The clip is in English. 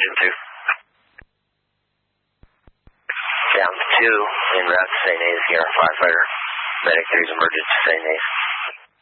engine 2. Down to 2, en route to St. A's here, firefighter. Medic 3's emerged to St. A's.